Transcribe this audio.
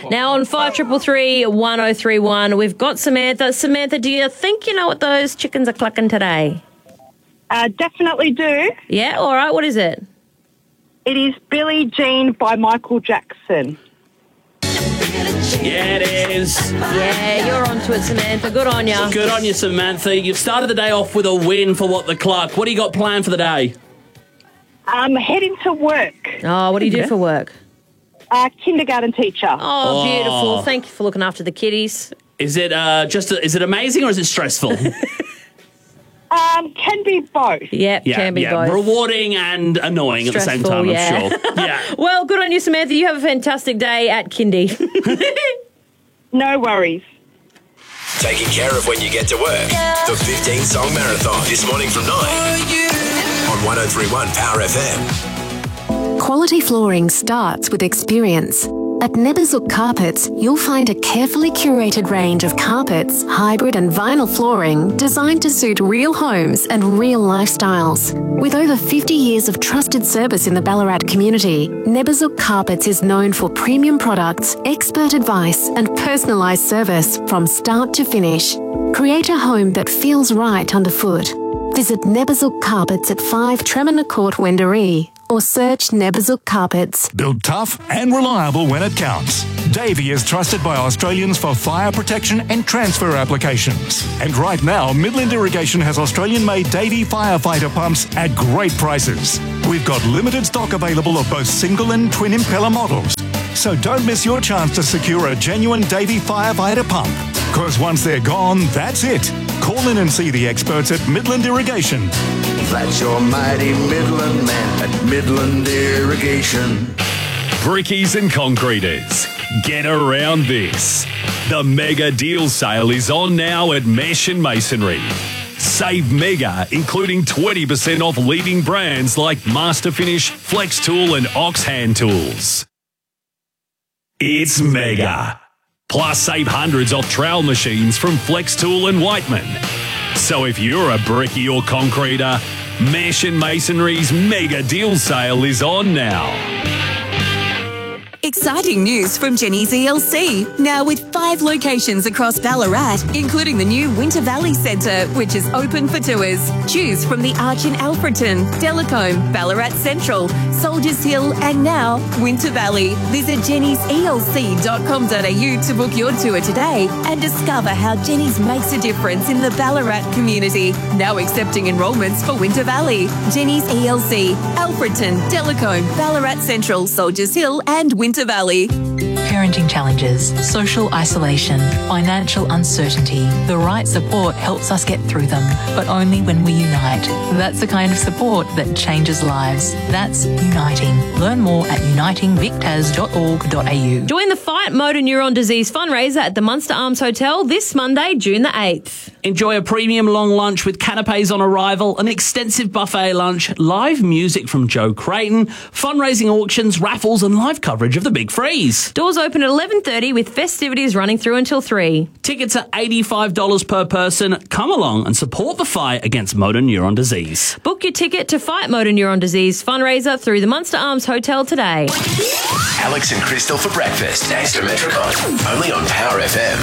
Now on 5333 1031, we've got Samantha. Samantha, do you think you know what those chickens are clucking today? Definitely do. Yeah, all right. What is it? It is Billie Jean by Michael Jackson. Yeah, it is. Yeah, you're onto it, Samantha. Good on you. Good on you, Samantha. You've started the day off with a win for What the Cluck. What do you got planned for the day? Heading to work. Oh, what do you do for work? Kindergarten teacher. Oh, beautiful. Thank you for looking after the kiddies. Is it is it amazing or is it stressful? Can be both. Yep, can be both. Rewarding and annoying Stressful, at the same time, I'm sure. Yeah. Well, good on you, Samantha. You have a fantastic day at kindy. No worries. Taking care of when you get to work. The 15-song marathon this morning from 9 on 103.1 Power FM. Quality flooring starts with experience. At Neberzuk Carpets, you'll find a carefully curated range of carpets, hybrid and vinyl flooring designed to suit real homes and real lifestyles. With over 50 years of trusted service in the Ballarat community, Neberzuk Carpets is known for premium products, expert advice and personalised service from start to finish. Create a home that feels right underfoot. Visit Neberzuk Carpets at 5 Tremana Court, Wendouree, or search Neberzuk Carpets. Built tough and reliable when it counts. Davey is trusted by Australians for fire protection and transfer applications. And right now, Midland Irrigation has Australian-made Davey firefighter pumps at great prices. We've got limited stock available of both single and twin impeller models. So don't miss your chance to secure a genuine Davey firefighter pump. Because once they're gone, that's it. Call in and see the experts at Midland Irrigation. That's your mighty Midland man at Midland Irrigation. Brickies and concreters, get around this. The mega deal sale is on now at Mesh and Masonry. Save mega, including 20% off leading brands like Master Finish, Flex Tool and Ox Hand Tools. It's mega. Plus save hundreds off trowel machines from Flex Tool and Whiteman. So if you're a brickie or concreter, Mesh and Masonry's mega deal sale is on now. Exciting news from Jenny's ELC, now with 5 locations across Ballarat, including the new Winter Valley Centre, which is open for tours. Choose from the Arch in Alfredton, Delacombe, Ballarat Central, Soldiers Hill and now Winter Valley. Visit jennyselc.com.au to book your tour today and discover how Jenny's makes a difference in the Ballarat community. Now accepting enrolments for Winter Valley. Jenny's ELC, Alfredton, Delacombe, Ballarat Central, Soldiers Hill and Winter Valley. Parenting challenges, social isolation, financial uncertainty. The right support helps us get through them, but only when we unite. That's the kind of support that changes lives. That's uniting. Learn more at unitingvictas.org.au. Join the Fight Motor Neuron Disease fundraiser at the Munster Arms Hotel this Monday, June the 8th. Enjoy a premium long lunch with canapes on arrival, an extensive buffet lunch, live music from Joe Creighton, fundraising auctions, raffles and live coverage of the Big Freeze. Doors open at 11:30 with festivities running through until 3. Tickets are $85 per person. Come along and support the fight against motor neuron disease. Book your ticket to Fight Motor Neuron Disease fundraiser through the Munster Arms Hotel today. Alex and Crystal for breakfast. Thanks to Metricon. Only on Power FM.